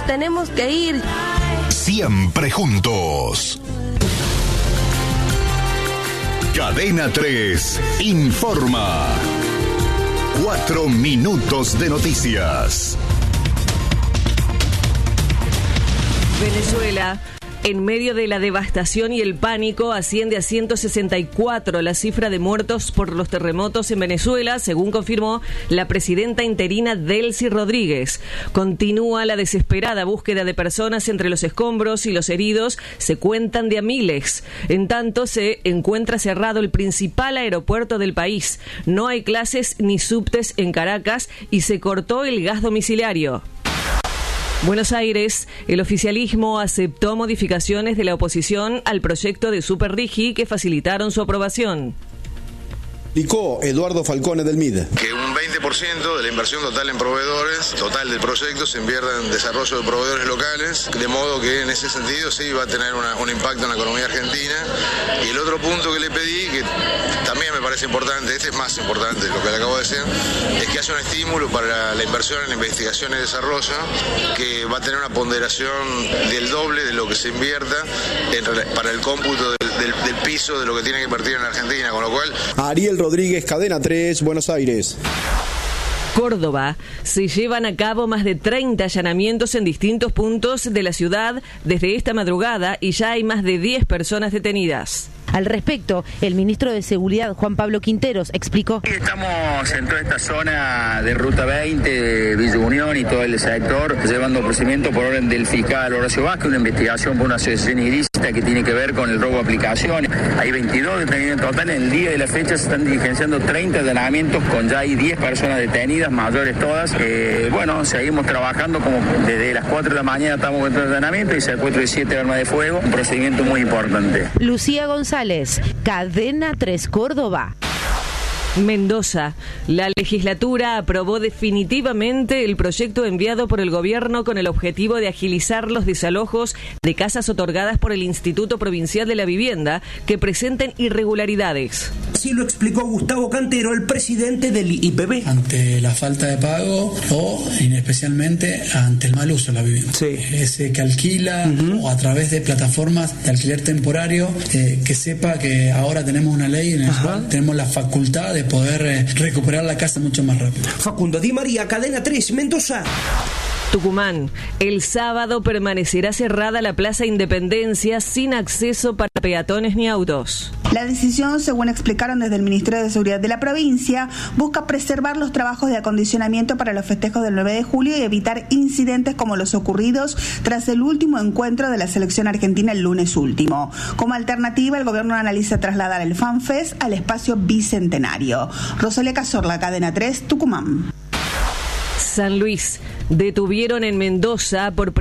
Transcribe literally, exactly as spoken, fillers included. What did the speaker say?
tenemos que ir. Siempre juntos. Cadena tres informa. Cuatro minutos de noticias. Venezuela, en medio de la devastación y el pánico, asciende a ciento sesenta y cuatro la cifra de muertos por los terremotos en Venezuela, según confirmó la presidenta interina Delcy Rodríguez. Continúa la desesperada búsqueda de personas entre los escombros y los heridos se cuentan de a miles. En tanto, se encuentra cerrado el principal aeropuerto del país. No hay clases ni subtes en Caracas y se cortó el gas domiciliario. Buenos Aires, el oficialismo aceptó modificaciones de la oposición al proyecto de Superrigi que facilitaron su aprobación. Explicó Eduardo Falcone del M I D. Que un veinte por ciento de la inversión total en proveedores, total del proyecto, se invierta en desarrollo de proveedores locales, de modo que en ese sentido sí va a tener una, un impacto en la economía argentina. Y el otro punto que le pedí, que también me parece importante, este es más importante de lo que le acabo de decir, es que haya un estímulo para la inversión en investigación y desarrollo, que va a tener una ponderación del doble de lo que se invierta en, para el cómputo del, del, del piso de lo que tiene que invertir en Argentina, con lo cual... Ariel Rodríguez, Cadena tres, Buenos Aires. Córdoba, se llevan a cabo más de treinta allanamientos en distintos puntos de la ciudad desde esta madrugada y ya hay más de diez personas detenidas. Al respecto, el ministro de Seguridad, Juan Pablo Quinteros, explicó: Estamos en toda esta zona de Ruta veinte, de Villa Unión y todo el sector, llevando procedimiento por orden del fiscal Horacio Vázquez, una investigación por una asociación ilícita que tiene que ver con el robo de aplicaciones. Hay veintidós detenidos en total. En el día de la fecha se están diligenciando treinta allanamientos con ya hay diez personas detenidas, mayores todas. Eh, bueno, seguimos trabajando como desde las cuatro de la mañana estamos con el allanamiento y secuestro de siete armas de fuego, un procedimiento muy importante. Lucía González, Cadena tres Córdoba. Mendoza, la legislatura aprobó definitivamente el proyecto enviado por el gobierno con el objetivo de agilizar los desalojos de casas otorgadas por el Instituto Provincial de la Vivienda que presenten irregularidades. Así lo explicó Gustavo Cantero, el presidente del I P B. Ante la falta de pago o, especialmente, ante el mal uso de la vivienda. Sí. Ese que alquila uh-huh. o a través de plataformas de alquiler temporario, eh, que sepa que ahora tenemos una ley en la uh-huh. cual tenemos la facultad de poder eh, recuperar la casa mucho más rápido. Facundo Di María, Cadena tres, Mendoza. Tucumán, el sábado permanecerá cerrada la Plaza Independencia sin acceso para peatones ni autos. La decisión, según explicaron desde el Ministerio de Seguridad de la provincia, busca preservar los trabajos de acondicionamiento para los festejos del nueve de julio y evitar incidentes como los ocurridos tras el último encuentro de la selección argentina el lunes último. Como alternativa, el gobierno analiza trasladar el FanFest al espacio Bicentenario. Rosalía Cazorla, Cadena tres, Tucumán. San Luis, detuvieron en Mendoza por